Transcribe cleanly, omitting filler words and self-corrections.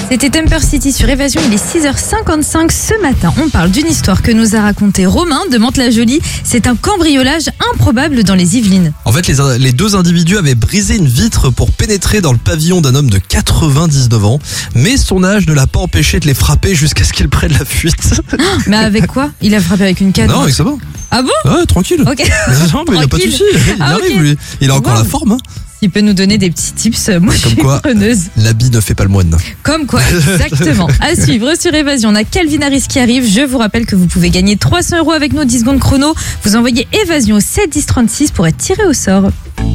C'était Temper City sur Évasion, il est 6h55 ce matin. On parle d'une histoire que nous a raconté Romain de Mantes-la-Jolie. C'est un cambriolage improbable dans les Yvelines. En fait, les deux individus avaient brisé une vitre pour pénétrer dans le pavillon d'un homme de 99 ans. Mais son âge ne l'a pas empêché de les frapper jusqu'à ce qu'ils prennent la fuite. Mais avec quoi? Il a frappé avec une canne? Non, avec ça va. Ah bon? Ouais, tranquille. Ok. Non, mais il n'y a pas de souci. Il arrive, lui. Il a encore la forme. Hein. Il peut nous donner des petits tips. Moi, je suis preneuse. L'habit ne fait pas le moine. Comme quoi, exactement. À suivre sur Évasion, on a Calvin Harris qui arrive. Je vous rappelle que vous pouvez gagner 300 € avec nos 10 secondes chrono. Vous envoyez Évasion au 7 10 36 pour être tiré au sort.